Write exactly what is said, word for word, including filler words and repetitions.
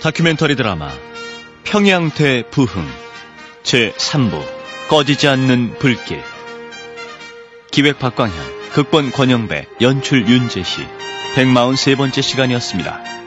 다큐멘터리 드라마 평양대 부흥 제삼 부 꺼지지 않는 불길. 기획 박광현, 극본 권영배, 연출 윤재희. 백사십삼 번째 시간이었습니다.